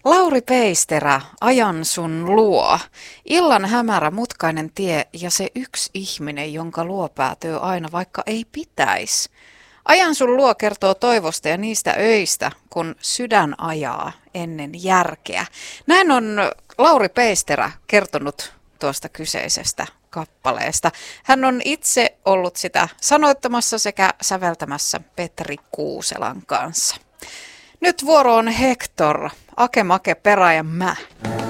Lauri Peisterä, ajan sun luo. Illan hämärä mutkainen tie ja se yksi ihminen, jonka luo päätyy aina, vaikka ei pitäisi. Ajan sun luo kertoo toivosta ja niistä öistä, kun sydän ajaa ennen järkeä. Näin on Lauri Peisterä kertonut tuosta kyseisestä kappaleesta. Hän on itse ollut sitä sanoittamassa sekä säveltämässä Petri Kuuselan kanssa. Nyt vuoro on Hector, Ake Make Perä ja mä.